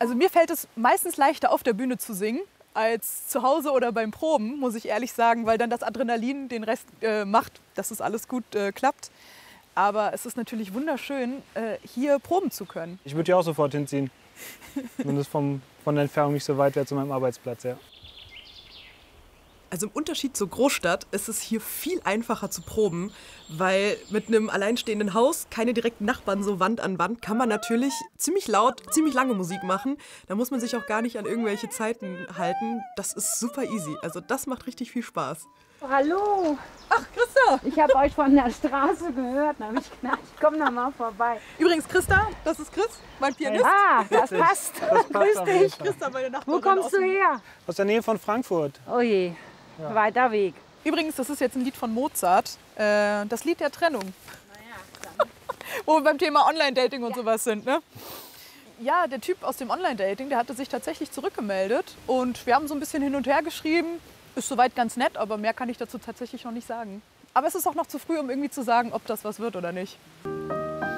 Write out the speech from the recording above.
Also mir fällt es meistens leichter, auf der Bühne zu singen, als zu Hause oder beim Proben, muss ich ehrlich sagen, weil dann das Adrenalin den Rest macht, dass es alles gut klappt. Aber es ist natürlich wunderschön, hier proben zu können. Ich würde hier auch sofort hinziehen, wenn es von der Entfernung nicht so weit wäre zu meinem Arbeitsplatz. Ja. Also im Unterschied zur Großstadt ist es hier viel einfacher zu proben, weil mit einem alleinstehenden Haus, keine direkten Nachbarn so Wand an Wand, kann man natürlich ziemlich laut, ziemlich lange Musik machen. Da muss man sich auch gar nicht an irgendwelche Zeiten halten. Das ist super easy. Also das macht richtig viel Spaß. Hallo! Ach, Christa! Ich habe euch von der Straße gehört. Da habe ich gedacht, ich komme da mal vorbei. Übrigens, Christa, das ist Chris, mein Pianist. Ah, das passt. Grüß dich. Christa, meine Nachbarin. Wo kommst du her? Aus der Nähe von Frankfurt. Oh je, weiter Weg. Übrigens, das ist jetzt ein Lied von Mozart. Das Lied der Trennung. Wo wir beim Thema Online-Dating und sowas sind, ne? Ja, der Typ aus dem Online-Dating, der hatte sich tatsächlich zurückgemeldet. Und wir haben so ein bisschen hin und her geschrieben. Ist soweit ganz nett, aber mehr kann ich dazu tatsächlich noch nicht sagen. Aber es ist auch noch zu früh, um irgendwie zu sagen, ob das was wird oder nicht.